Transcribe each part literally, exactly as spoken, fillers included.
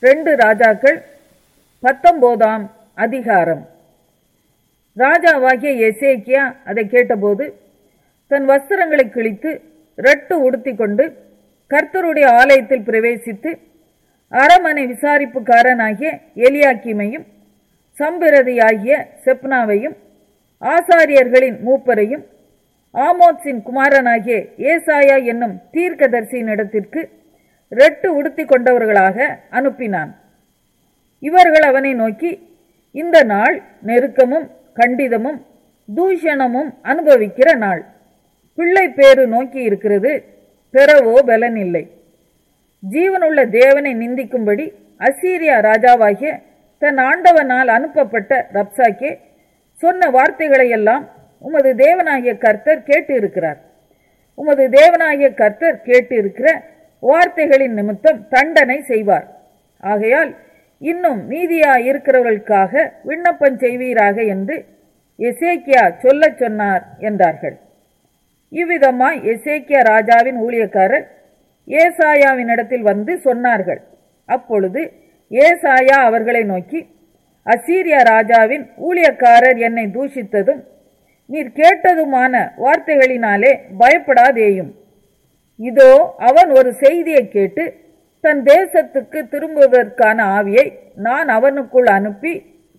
ரெண்டு ராஜாக்கள் பத்தொன்பதாம் அதிகாரம். ராஜாவாகிய எசேக்கியா அதை கேட்டபோது தன் வஸ்திரங்களை கிழித்து ரட்டு உடுத்தி கொண்டு கர்த்தருடைய ஆலயத்தில் பிரவேசித்து அரமனை விசாரிப்புக்காரனாகிய எலியாக்கீமையும் சம்பிரதியாகிய செப்னாவையும் ஆசாரியர்களின் மூப்பரையும் ஆமோத்சின் குமாரனாகிய ஏசாயா என்னும் தீர்க்கதரிசியின் இடத்திற்கு ரெட்டு உடுத்தி கொண்டவர்களாக அனுப்பினான். இவர்கள் அவனை நோக்கி, இந்த நாள் நெருக்கமும் கண்டிதமும் தூஷணமும் அனுபவிக்கிற நாள். பிள்ளை பேறு நோக்கி இருக்கிறது, பெறவோ பலன் இல்லை. ஜீவனுள்ள தேவனை நிந்திக்கும்படி அசீரியா ராஜாவாகிய தன் ஆண்டவனால் அனுப்பப்பட்ட ரப்சாக்கே சொன்ன வார்த்தைகளையெல்லாம் உமது தேவனாகிய கர்த்தர் கேட்டு இருக்கிறார். உமது தேவனாகிய கர்த்தர் கேட்டு இருக்கிற வார்த்தைகளின் நிமித்தம் தண்டனை செய்வார். ஆகையால் இன்னும் மீதியா இருக்கிறவர்களுக்காக விண்ணப்பம் செய்வீராக என்று எசேக்கியா சொல்ல சொன்னார் என்றார்கள். இவ்விதமாய் எசேக்கியா ராஜாவின் ஊழியக்காரர் ஏசாயாவின் இடத்தில் வந்து சொன்னார்கள். அப்பொழுது ஏசாயா அவர்களை நோக்கி, அசீரியா ராஜாவின் ஊழியக்காரர் என்னை தூஷித்ததும் நீர் கேட்டதுமான வார்த்தைகளினாலே பயப்படாதேயும். இதோ அவன் ஒரு செய்தியை கேட்டு தன் தேசத்துக்கு திரும்புவதற்கான ஆவியை நான் அவனுக்குள் அனுப்பி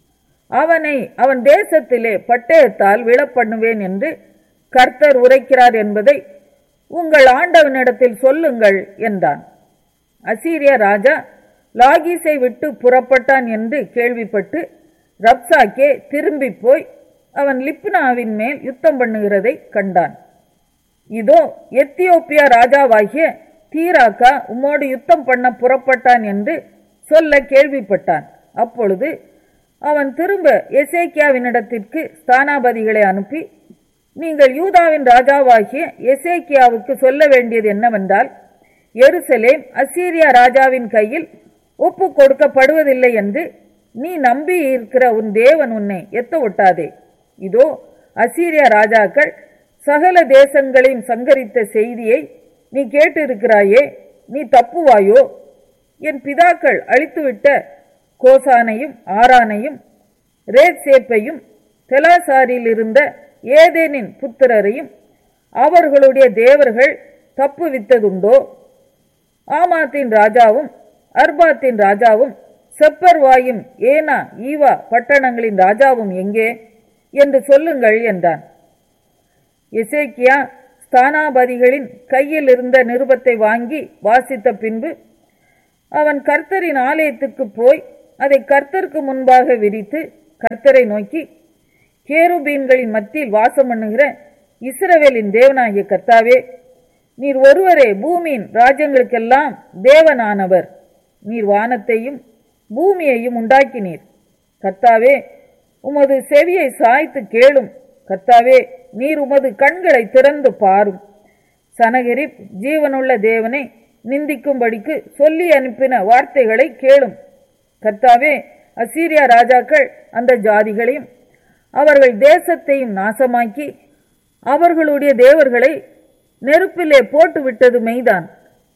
அவனை அவன் தேசத்திலே பட்டயத்தால் விழப்பண்ணுவேன் என்று கர்த்தர் உரைக்கிறார் என்பதை உங்கள் ஆண்டவனிடத்தில் சொல்லுங்கள் என்றான். அசீரியா ராஜா லாகீசை விட்டு புறப்பட்டான் என்று கேள்விப்பட்டு ரப்சாக்கே திரும்பி போய் அவன் லிப்னாவின் மேல் யுத்தம் பண்ணுகிறதை கண்டான். இதோ எத்தியோப்பியா ராஜாவாகிய தீராக்கா உம்மோடு யுத்தம் பண்ண புறப்பட்டான் என்று சொல்ல கேள்விப்பட்டான். அப்பொழுது அவன் திரும்ப எசேக்கியாவினிடத்திற்கு ஸ்தானாபதிகளை அனுப்பி, நீங்கள் யூதாவின் ராஜாவாகிய எசேக்கியாவுக்கு சொல்ல வேண்டியது என்னவென்றால், எருசலேம் அசீரியா ராஜாவின் கையில் ஒப்பு கொடுக்கப்படுவதில்லை என்று நீ நம்பி இருக்கிற உன் தேவன் உன்னை எத்த ஒட்டாதே. இதோ அசீரியா ராஜாக்கள் சகல தேசங்களையும் சங்கரித்த செய்தியை நீ கேட்டிருக்கிறாயே, நீ தப்புவாயோ? என் பிதாக்கள் அழித்துவிட்ட கோசானையும் ஆரானையும் ரேத்சேப்பையும் தெலாசாரில் இருந்த ஏதேனின் புத்திரரையும் அவர்களுடைய தேவர்கள் தப்புவித்ததுண்டோ? ஆமாத்தின் ராஜாவும் அர்பாத்தின் ராஜாவும் செப்பர்வாயும் ஏனா ஈவா பட்டணங்களின் ராஜாவும் எங்கே என்று சொல்லுங்கள் என்றான். எசேக்கியா ஸ்தானாபதிகளின் கையில் இருந்த நிருபத்தை வாங்கி வாசித்த பின்பு அவன் கர்த்தரின் ஆலயத்துக்கு போய் அதை கர்த்தருக்கு முன்பாக விரித்து கர்த்தரை நோக்கி, கேருபீன்களின் மத்தியில் வாசம் பண்ணுகிற இஸ்ரவேலின் தேவனாகிய கர்த்தாவே, நீர் ஒருவரே பூமியின் ராஜ்யங்களுக்கெல்லாம் தேவனானவர். நீர் வானத்தையும் பூமியையும் உண்டாக்கினீர். கர்த்தாவே, உமது செவியை சாய்த்து கேளும். கர்த்தாவே, நீர் உமது கண்களை திறந்து பாரும். சனகரிப் ஜீவனுள்ள தேவனை நிந்திக்கும்படிக்கு சொல்லி அனுப்பின வார்த்தைகளை கேளும். கர்த்தாவே, அசீரியா ராஜாக்கள் அந்த ஜாதிகளையும் அவர்கள் தேசத்தையும் நாசமாக்கி அவர்களுடைய தேவர்களை நெருப்பிலே போட்டுவிட்டது மெய்தான்.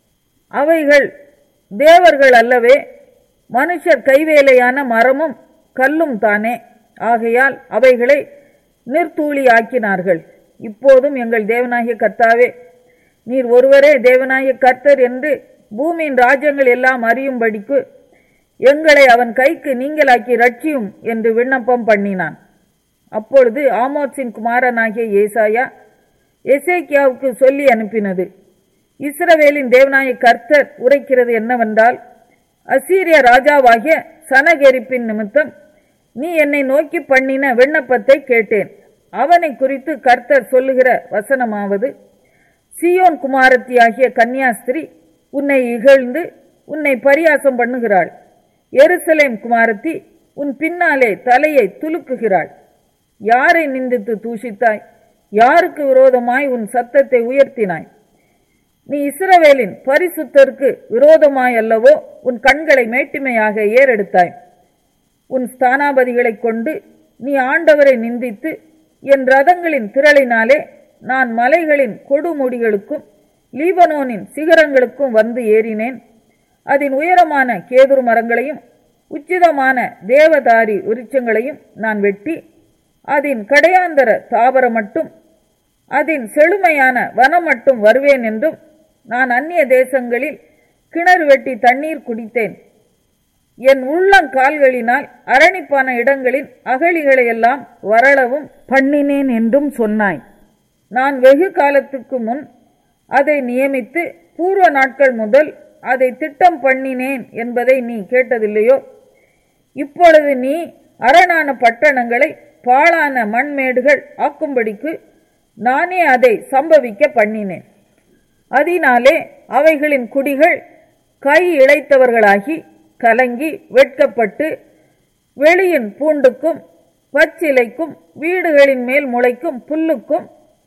அவைகள் தேவர்கள் அல்லவே, மனுஷர் கைவேலையான மரமும் கல்லும் தானே. ஆகையால் அவைகளை நிர்த்தூளி ஆக்கினார்கள். இப்போதும் எங்கள் தேவனாகிய கர்த்தாவே, நீர் ஒருவரே தேவனாகிய கர்த்தர் என்று பூமியின் ராஜ்யங்கள் எல்லாம் அறியும்படிக்கு எங்களை அவன் கைக்கு நீங்களாக்கி ரட்சியும் என்று விண்ணப்பம் பண்ணினான். அப்பொழுது ஆமோத்சின் குமாரனாகிய ஏசாயா எசேக்கியாவுக்கு சொல்லி அனுப்பினது, இஸ்ரவேலின் தேவனாகிய கர்த்தர் உரைக்கிறது என்னவென்றால், அசீரியா ராஜாவாகிய சனகெரிப்பின் நிமித்தம் நீ என்னை நோக்கி பண்ணின விண்ணப்பத்தை கேட்டேன். அவனை குறித்து கர்த்தர் சொல்லுகிற வசனமாவது, சீயோன் குமாரத்தியாகிய கன்னியாஸ்திரி உன்னை இகழ்ந்து உன்னை பரியாசம் பண்ணுகிறாள். எருசலேம் குமாரத்தி உன் பின்னாலே தலையை துலுக்குகிறாள். யாரை நிந்தித்து தூஷித்தாய்? யாருக்கு விரோதமாய் உன் சத்தத்தை உயர்த்தினாய்? நீ இஸ்ரவேலின் பரிசுத்தருக்கு விரோதமாய் அல்லவோ உன் கண்களை மேட்டிமையாக ஏறெடுத்தாய். உன் ஸ்தானாபதிகளை கொண்டு நீ ஆண்டவரை நிந்தித்து, என் ரதங்களின் திரளினாலே நான் மலைகளின் கொடுமுடிகளுக்கும் லீபனோனின் சிகரங்களுக்கும் வந்து ஏறினேன். அதன் உயரமான கேதுரு மரங்களையும் உச்சிதமான தேவதாரி விருட்சங்களையும் நான் வெட்டி அதன் கடையாந்தர தாவரம் மட்டும் அதன் செழுமையான வனம் மட்டும் வருவேன் என்றும், நான் அந்நிய தேசங்களில் கிணறு வெட்டி தண்ணீர் குடித்தேன், என் உள்ளங்கால்களினால் அரணிப்பான இடங்களின் அகழிகளையெல்லாம் வரளவும் பண்ணினேன் என்றும் சொன்னாய். நான் வெகு காலத்துக்கு முன் அதை நியமித்து பூர்வ நாட்கள் முதல் அதை திட்டம் பண்ணினேன் என்பதை நீ கேட்டதில்லையோ? இப்பொழுது நீ அரணான பட்டணங்களை பாழான மண்மேடுகள் ஆக்கும்படிக்கு நானே அதை சம்பவிக்க பண்ணினேன். அதனாலே அவைகளின் குடிகள் கை இழைத்தவர்களாகி கலங்கி வெட்கப்பட்டு வெளியின் பூண்டுக்கும் பச்சிலைக்கும் வீடுகளின் மேல் முளைக்கும் புல்லுக்கும்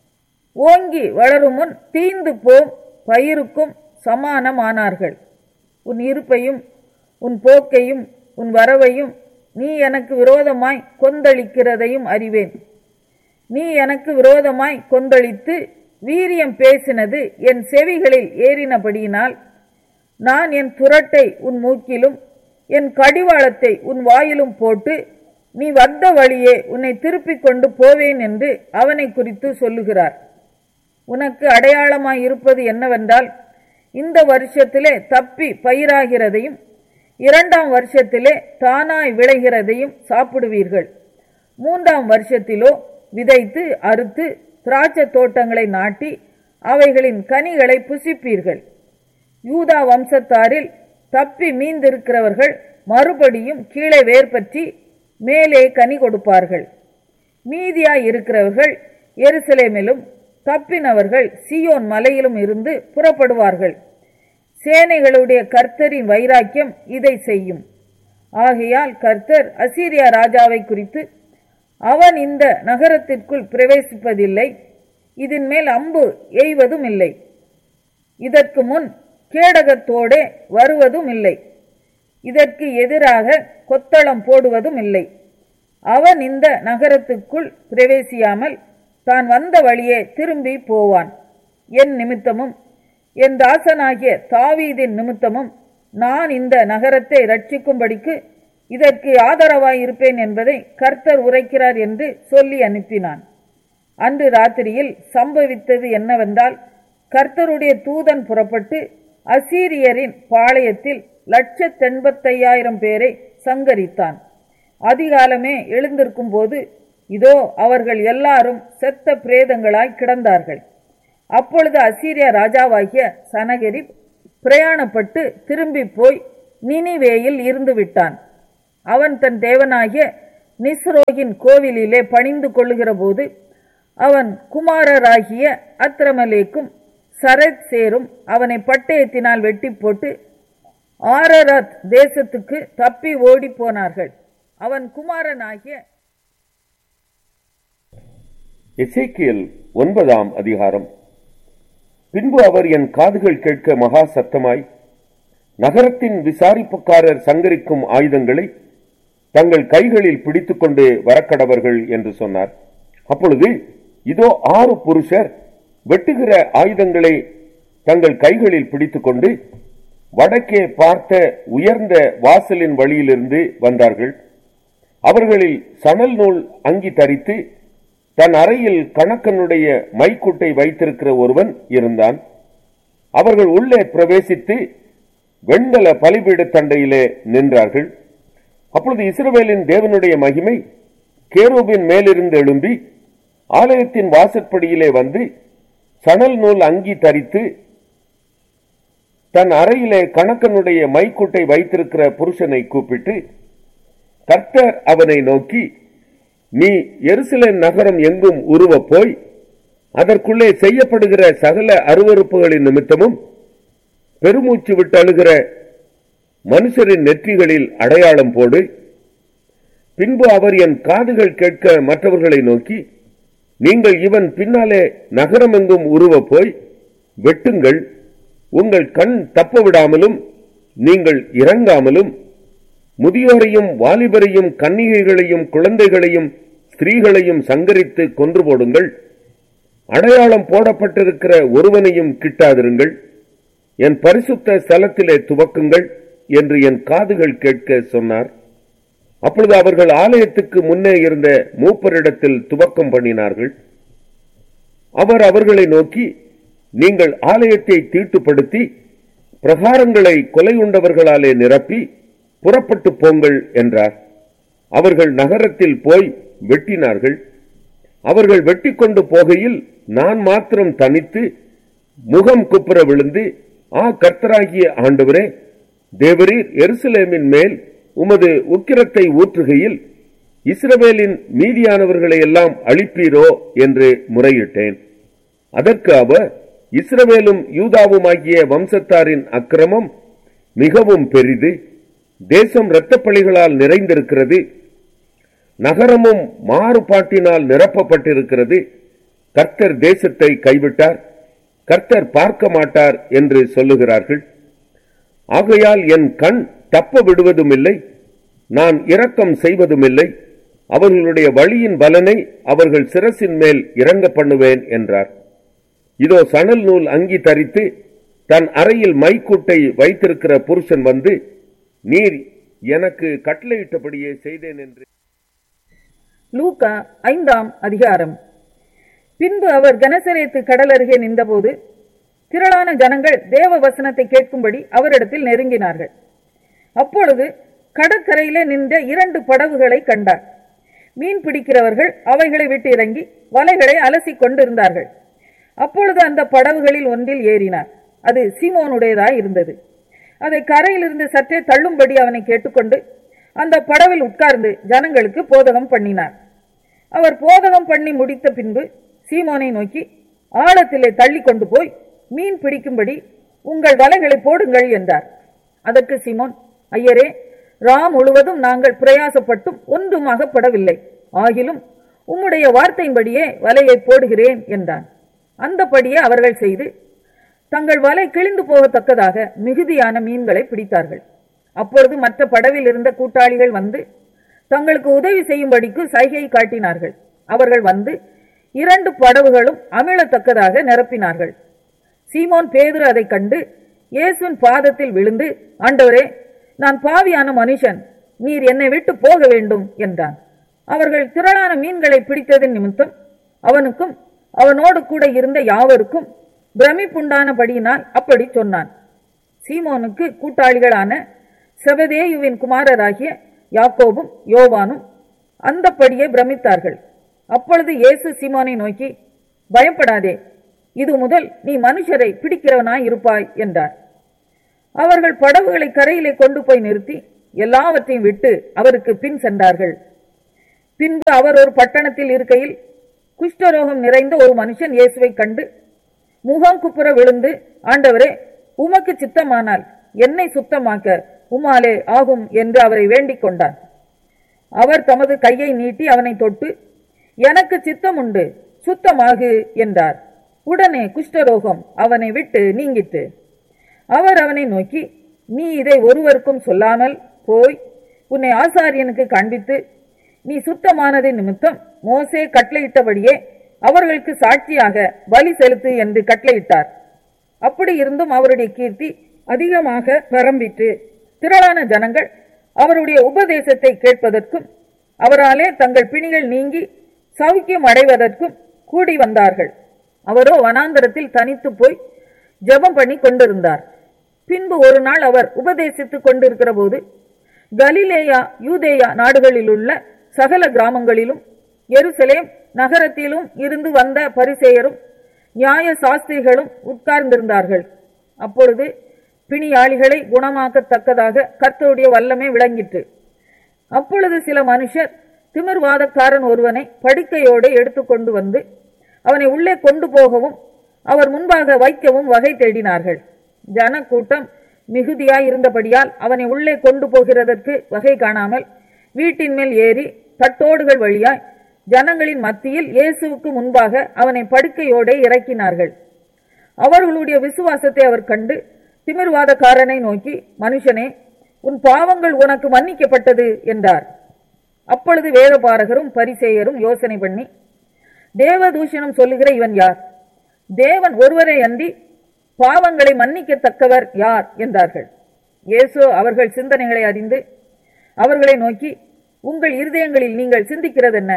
ஓங்கி வளருமுன் தீந்து போம் பயிருக்கும் சமானமானார்கள். உன் இருப்பையும் உன் போக்கையும் உன் வரவையும் நீ எனக்கு விரோதமாய் கொந்தளிக்கிறதையும் அறிவேன். நீ எனக்கு விரோதமாய் கொந்தளித்து வீரியம் பேசினது என் செவிகளில் ஏறினபடியினால் நான் என் துரட்டை உன் மூக்கிலும் என் கடிவாளத்தை உன் வாயிலும் போட்டு நீ வந்த வழியே உன்னை திருப்பிக் கொண்டு போவேன் என்று அவனை குறித்து சொல்லுகிறார். உனக்கு அடையாளமாய் இருப்பது என்னவென்றால், இந்த வருஷத்திலே தப்பி பயிராகிறதையும் இரண்டாம் வருஷத்திலே தானாய் விளைகிறதையும் சாப்பிடுவீர்கள். மூன்றாம் வருஷத்திலோ விதைத்து அறுத்து திராட்சை தோட்டங்களை நாட்டி அவைகளின் கனிகளை புசிப்பீர்கள். யூதா வம்சத்தாரில் தப்பி மீந்திருக்கிறவர்கள் மறுபடியும் கீழே வேர்பற்றி மேலே கனி கொடுப்பார்கள். மீதியாய் இருக்கிறவர்கள் எருசலேமிலும் தப்பினவர்கள் சீயோன் மலையிலும் இருந்து புறப்படுவார்கள். சேனைகளுடைய கர்த்தரின் வைராக்கியம் இதை செய்யும். ஆகையால் கர்த்தர் அசீரியா ராஜாவை குறித்து, அவன் இந்த நகரத்திற்குள் பிரவேசிப்பதில்லை, இதன் மேல் அம்பு எய்வதும் இல்லை, இதற்கு முன் கேடகத்தோடே வருவதும் இல்லை, இதற்கு எதிராக கொத்தளம் போடுவதும் இல்லை. அவன் இந்த நகரத்துக்குள் பிரவேசியாமல் தான் வந்த வழியே திரும்பி போவான். என் நிமித்தமும் என் தாசனாகிய தாவீதின் நிமித்தமும் நான் இந்த நகரத்தை ரட்சிக்கும்படிக்கு இதற்கு ஆதரவாயிருப்பேன் என்பதை கர்த்தர் உரைக்கிறார் என்று சொல்லி அனுப்பினான். அன்று ராத்திரியில் சம்பவித்தது என்னவென்றால், கர்த்தருடைய தூதன் புறப்பட்டு அசீரியரின் பாளையத்தில் லட்சத்தெண்பத்தையாயிரம் பேரை சங்கரித்தான். அதிகாலமே எழுந்திருக்கும் போது இதோ அவர்கள் எல்லாரும் செத்த பிரேதங்களாய் கிடந்தார்கள். அப்பொழுது அசீரியா ராஜாவாகிய சனகெரிப் பிரயாணப்பட்டு திரும்பி போய் நினிவேயில் இருந்து விட்டான். அவன் தன் தேவனாகிய நிஸ்ரோகின் கோவிலிலே பணிந்து கொள்ளுகிற போது அவன் குமாரராகிய அத்ரமலேக்கும் சரத் சேரும் அவனை பட்டயத்தினால் வெட்டி போட்டு ஆரராத் தேசத்துக்கு தப்பி ஓடி போனார்கள். அவன் குமாரனாகிய எசேக்கியேல் ஒன்பதாம் அதிகாரம். பின்பு அவர் என் காதுகள் கேட்க மகா சத்தமாய், நகரத்தின் விசாரிப்புக்காரர் சங்கரிக்கும் ஆயுதங்களை தங்கள் கைகளில் பிடித்துக் கொண்டு வரக்கடவர்கள் என்று சொன்னார். அப்பொழுது இதோ ஆறு புருஷர் வெட்டுகிற ஆயுதங்களை தங்கள் கைகளில் பிடித்துக் கொண்டு வடக்கே பார்த்த உயர்ந்த வாசலின் வழியிலிருந்து வந்தார்கள். அவர்களில் சணல் நூல் அங்கி தரித்து தன் அறையில் கணக்கனுடைய மைக்குட்டை வைத்திருக்கிற ஒருவன் இருந்தான். அவர்கள் உள்ளே பிரவேசித்து வெண்கல பலிபீட தண்டையிலே நின்றார்கள். அப்பொழுது இஸ்ரவேலின் தேவனுடைய மகிமை கேரூபின் மேலிருந்து எழும்பி ஆலயத்தின் வாசற்படியிலே வந்து சணல் நூல் அங்கி தரித்து தன் அறையிலே கணக்கனுடைய மைக்குட்டை வைத்திருக்கிற புருஷனை கூப்பிட்டு, கர்த்தர் அவனை நோக்கி, நீ எருசலேம் நகரம் எங்கும் உருவ போய் அதற்குள்ளே செய்யப்படுகிற சகல அருவருப்புகளின் நிமித்தமும் பெருமூச்சு விட்டு அழுகிற மனுஷரின் நெற்றிகளில் அடையாளம் போடு. பின்பு அவர் என் காதுகள் கேட்க மற்றவர்களை நோக்கி, நீங்கள் இவன் பின்னாலே நகரம் எங்கும் உருவ போய் வெட்டுங்கள், உங்கள் கண் தப்ப விடாமலும் நீங்கள் இறங்காமலும் முதியோரையும் வாலிபரையும் கன்னிகைகளையும் குழந்தைகளையும் ஸ்திரீகளையும் சங்கரித்து கொன்று போடுங்கள், அடையாளம் போடப்பட்டிருக்கிற ஒருவனையும் கிட்டாதிருங்கள், என் பரிசுத்த ஸ்தலத்திலே துவக்குங்கள் என்று என் காதுகள் கேட்க சொன்னார். அப்பொழுது அவர்கள் ஆலயத்துக்கு முன்னே இருந்த மூப்பரிடத்தில் துவக்கம் பண்ணினார்கள். அவர் அவர்களை நோக்கி, நீங்கள் ஆலயத்தை தீட்டுப்படுத்தி பிரகாரங்களை கொலை உண்டவர்களாலே நிரப்பி புறப்பட்டு போங்கள் என்றார். அவர்கள் நகரத்தில் போய் வெட்டினார்கள். அவர்கள் வெட்டி கொண்டு போகையில் நான் மாத்திரம் தனித்து முகம் குப்புற விழுந்து, ஆ கர்த்தராகிய ஆண்டவரே, தேவரீர் எருசலேமின் மேல் உமது உக்கிரத்தை ஊற்றுகையில் இஸ்ரவேலின் மீதியானவர்களை எல்லாம் அழிப்பீரோ என்று முறையிட்டேன். அதற்கு அவர், இஸ்ரவேலும் யூதாவுமாகிய வம்சத்தாரின் அக்கிரமம் மிகவும் பெரிது, தேசம் இரத்தப்பழிகளால் நிறைந்திருக்கிறது, நகரமும் மாறுபாட்டினால் நிரப்பப்பட்டிருக்கிறது. கர்த்தர் தேசத்தை கைவிட்டார், கர்த்தர் பார்க்க மாட்டார் என்று சொல்லுகிறார்கள். ஆகையால் என் கண் தப்ப விடுவதும் இல்லை, நான் இரக்கம் செய்வதும் இல்லை. அவர்களுடைய வழியின் பலனை அவர்கள் சிரசின் மேல் இறங்க பண்ணுவேன் என்றார். இதோ சணல் நூல் அங்கி தரித்து தன் அறையில் மைக்கூட்டை வைத்திருக்கிற புருஷன் வந்து, நீர் எனக்கு கட்டளையிட்டபடியே செய்தேன் என்று. லூக்கா ஐந்தாம் அதிகாரம். பின்பு அவர் கெனசரேத்து கடல் அருகே நின்றபோது திரளான ஜனங்கள் தேவ வசனத்தை கேட்கும்படி அவரிடத்தில் நெருங்கினார்கள். அப்பொழுது கடற்கரையிலே நின்ற இரண்டு படகுகளை கண்டார். மீன் பிடிக்கிறவர்கள் அவைகளை விட்டு இறங்கி வலைகளை அலசி கொண்டிருந்தார்கள். அப்பொழுது அந்த படகுகளில் ஒன்றில் ஏறினார். அது சீமோனுடையதாய் இருந்தது. அதை கரையிலிருந்து சற்றே தள்ளும்படி அவனை கேட்டுக்கொண்டு அந்த படவில் உட்கார்ந்து ஜனங்களுக்கு போதகம் பண்ணினார். அவர் போதகம் பண்ணி முடித்த பின்பு சீமோனை நோக்கி, ஆழத்திலே தள்ளி கொண்டு போய் மீன் பிடிக்கும்படி உங்கள் வலைகளை போடுங்கள் என்றார். அதற்கு சீமோன், ஐயரே, ரா முழுவதும் நாங்கள் பிரயாசப்பட்டும் ஒன்றும் அகப்படவில்லை, ஆகிலும் உம்முடைய வார்த்தையின்படியே வலையை போடுகிறேன் என்றான். அந்தபடியே அவர்கள் செய்து தங்கள் வலை கிழிந்து போகத்தக்கதாக மிகுதியான மீன்களை பிடித்தார்கள். அப்பொழுது மற்ற படவில் இருந்த கூட்டாளிகள் வந்து தங்களுக்கு உதவி செய்யும்படிக்கு சைகை காட்டினார்கள். அவர்கள் வந்து இரண்டு படவுகளும் அமிழத்தக்கதாக நிரப்பினார்கள். சீமோன் பேதுரு அதை கண்டு இயேசுவின் பாதத்தில் விழுந்து, ஆண்டவரே, நான் பாவியான மனுஷன், நீர் என்னை விட்டு போக வேண்டும் என்றான். அவர்கள் திரளான மீன்களை பிடித்ததின் நிமித்தம் அவனுக்கும் அவனோடு கூட இருந்த யாவருக்கும் பிரமிப்புண்டானபடியினால் அப்படி சொன்னான். சீமோனுக்கு கூட்டாளிகளான செபதேயுவின் குமாரராகிய யாக்கோபும் யோவானும் அந்தப்படியே பிரமித்தார்கள். அப்பொழுது இயேசு சீமோனை நோக்கி, பயப்படாதே, இது முதல் நீ மனுஷரை பிடிக்கிறவனாய் இருப்பாய் என்றார். அவர்கள் படகுகளை கரையிலே கொண்டு போய் நிறுத்தி எல்லாவற்றையும் விட்டு அவருக்கு பின் சென்றார்கள். பின்பு அவர் ஒரு பட்டணத்தில் இருக்கையில் குஷ்டரோகம் நிறைந்த ஒரு மனுஷன் இயேசுவை கண்டு முகம் குப்புற விழுந்து, ஆண்டவரே, உமக்கு சித்தமானால் என்னை சுத்தமாக்க உமாலே ஆகும் என்று அவரை வேண்டிக் கொண்டான். அவர் தமது கையை நீட்டி அவனை தொட்டு, எனக்கு சித்தம் உண்டு, சுத்தமாகு என்றார். உடனே குஷ்டரோகம் அவனை விட்டு நீங்கிட்டு. அவர் அவனை நோக்கி, நீ இதை ஒருவருக்கும் சொல்லாமல் போய் உன்னை ஆசாரியனுக்கு காண்பித்து நீ சுத்தமானதை நிமித்தம் மோசே கட்டளையிட்டபடியே அவர்களுக்கு சாட்சியாக பலி செலுத்து என்று கட்டளையிட்டார். அப்படி இருந்தும் அவருடைய கீர்த்தி அதிகமாக பரம்பிட்டு திரளான ஜனங்கள் அவருடைய உபதேசத்தை கேட்பதற்கும் அவராலே தங்கள் பிணிகள் நீங்கி சௌக்கியம் அடைவதற்கும் கூடி வந்தார்கள். அவரோ வனாந்தரத்தில் தனித்து போய் ஜெபம் பண்ணி கொண்டிருந்தார். பின்பு ஒரு நாள் அவர் உபதேசித்துக் கொண்டிருக்கிற போது கலிலேயா யூதேயா நாடுகளில் உள்ள சகல கிராமங்களிலும் எருசலேம் நகரத்திலும் இருந்து வந்த பரிசேயரும் நியாய சாஸ்திரிகளும் உட்கார்ந்திருந்தார்கள். அப்பொழுது பிணியாளிகளை குணமாக்கத்தக்கதாக கர்த்தருடைய வல்லமை விளங்கிற்று. அப்பொழுது சில மனுஷர் திமிர்வாதக்காரன் ஒருவனை படுக்கையோடு எடுத்துக்கொண்டு வந்து அவனை உள்ளே கொண்டு போகவும் அவர் முன்பாக வைக்கவும் வகை தேடினார்கள். ஜன கூட்டம் மிகுதியாய் இருந்தபடியால் அவனை உள்ளே கொண்டு போகிறதற்கு வகை காணாமல் வீட்டின் மேல் ஏறி தட்டோடுகள் வழியாய் ஜனங்களின் மத்தியில் இயேசுவுக்கு முன்பாக அவனை படுக்கையோடே இறக்கினார்கள். அவர்களுடைய விசுவாசத்தை அவர் கண்டு திமிர்வாதக்காரனை நோக்கி, மனுஷனே, உன் பாவங்கள் உனக்கு மன்னிக்கப்பட்டது என்றார். அப்பொழுது வேதபாரகரும் பரிசேயரும் யோசனை பண்ணி, தேவதூஷணம் சொல்லுகிற இவன் யார்? தேவன் ஒருவரை அன்றி பாவங்களை மன்னிக்கத்தக்கவர் யார் என்றார்கள். இயேசு அவர்கள் சிந்தனைகளை அறிந்து அவர்களை நோக்கி, உங்கள் இருதயங்களில் நீங்கள் சிந்திக்கிறதென்ன?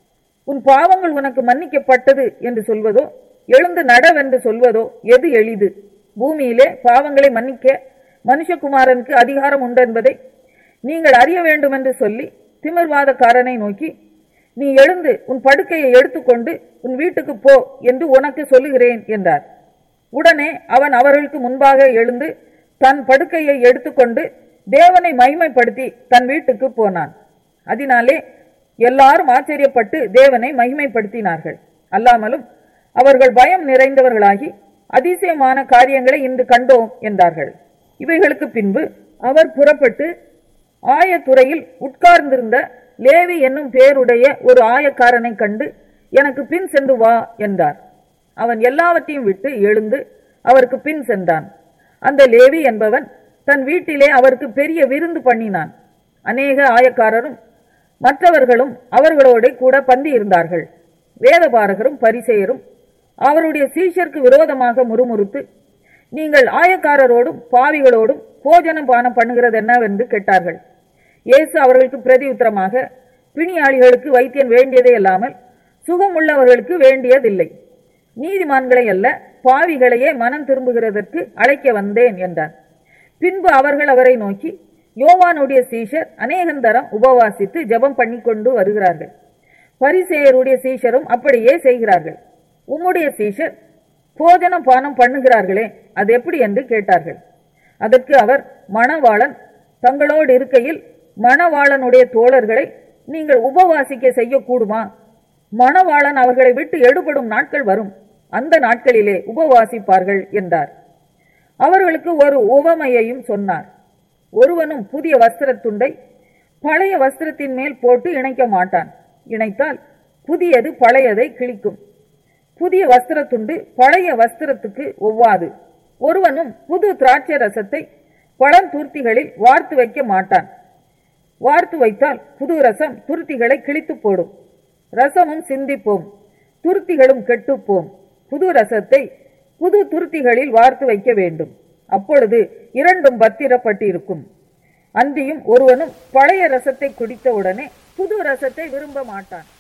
உன் பாவங்கள் உனக்கு மன்னிக்கப்பட்டது என்று சொல்வதோ, எழுந்து நடவென்று சொல்வதோ எது எளிது? பூமியிலே பாவங்களை மன்னிக்க மனுஷகுமாரனுக்கு அதிகாரம் உண்டு என்பதை நீங்கள் அறிய வேண்டும் என்று சொல்லி திமிர்வாதக்காரனை நோக்கி, நீ எழுந்து உன் படுக்கையை எடுத்துக்கொண்டு உன் வீட்டுக்கு போ என்று உனக்கு சொல்லுகிறேன் என்றார். உடனே அவன் அவர்களுக்கு முன்பாக எழுந்து தன் படுக்கையை எடுத்துக்கொண்டு தேவனை மகிமைப்படுத்தி தன் வீட்டுக்கு போனான். அதனாலே எல்லாரும் ஆச்சரியப்பட்டு தேவனை மகிமைப்படுத்தினார்கள். அல்லாமலும் அவர்கள் பயம் நிறைந்தவர்களாகி, அதிசயமான காரியங்களை இன்று கண்டோம் என்றார்கள். இவைகளுக்கு பின்பு அவர் புறப்பட்டு ஆயத்துறையில் உட்கார்ந்திருந்த லேவி என்னும் பேருடைய ஒரு ஆயக்காரனை கண்டு, எனக்கு பின் சென்று வா என்றார். அவன் எல்லாவற்றையும் விட்டு எழுந்து அவருக்கு பின் சென்றான். அந்த லேவி என்பவன் தன் வீட்டிலே அவருக்கு பெரிய விருந்து பண்ணினான். அநேக ஆயக்காரரும் மற்றவர்களும் அவர்களோட கூட பந்தி இருந்தார்கள். வேதபாரகரும் பரிசேயரும் அவருடைய சீஷருக்கு விரோதமாக முறுமுறுத்து, நீங்கள் ஆயக்காரரோடும் பாவிகளோடும் போஜனம் பானம் பண்ணுகிறது என்னவென்று கேட்டார்கள். இயேசு அவர்களுக்கு பிரதியுத்தரமாக, பிணியாளிகளுக்கு வைத்தியன் வேண்டியதே அல்லாமல் சுகமுள்ளவர்களுக்கு வேண்டியதில்லை. நீதிமான்களை அல்ல, பாவிகளையே மனம் திரும்புகிறதற்கு அழைக்க வந்தேன் என்றார். பின்பு அவர்கள் அவரை நோக்கி, யோவானுடைய சீஷர் அநேகந்தரம் உபவாசித்து ஜெபம் பண்ணி கொண்டு வருகிறார்கள், பரிசேயருடைய சீஷரும் அப்படியே செய்கிறார்கள். உம்முடைய சீஷர் போஜனம் பானம் பண்ணுகிறார்களே, அது எப்படி என்று கேட்டார்கள். அதற்கு அவர், மணவாளன் தங்களோடு இருக்கையில் மணவாளனுடைய தோழர்களை நீங்கள் உபவாசிக்க செய்யக்கூடுமா? மணவாளன் அவர்களை விட்டு எடுபடும் நாட்கள் வரும், அந்த நாட்களிலே உபவாசிப்பார்கள் என்றார். அவர்களுக்கு ஒரு உவமையையும் சொன்னார். ஒருவனும் புதிய வஸ்திரத்துண்டை பழைய வஸ்திரத்தின் மேல் போட்டு இணைக்க மாட்டான். இணைத்தால் புதியது பழையதை கிழிக்கும். புதிய வஸ்திரத்துண்டு பழைய வஸ்திரத்துக்கு ஒவ்வாது. ஒருவனும் புது திராட்சை ரசத்தை பழந்துருத்திகளில் வார்த்து வைக்க மாட்டான். வார்த்து வைத்தால் புது ரசம் துருத்திகளை கிழித்து போடும், ரசமும் சிந்திப்போம், துருத்திகளும் கெட்டுப்போம். புது ரசத்தை புது துருத்திகளில் வார்த்து வைக்க வேண்டும், அப்பொழுது இரண்டும் பத்திரப்பட்டிருக்கும். அன்றியும் ஒருவனும் பழைய ரசத்தை குடித்த உடனே புது ரசத்தை விரும்ப மாட்டான்.